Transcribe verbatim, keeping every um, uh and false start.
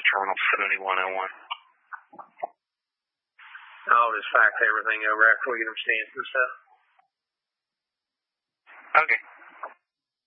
Terminal seventy-one oh one. I'll just fax everything over after we get them stamped and stuff. Okay.